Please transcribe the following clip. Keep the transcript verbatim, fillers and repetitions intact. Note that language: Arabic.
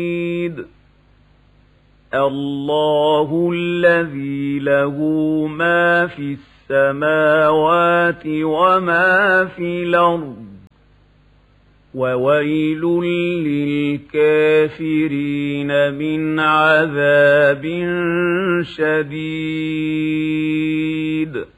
الله الذي له ما في السماوات وما في الأرض وويل للكافرين من عذاب شديد.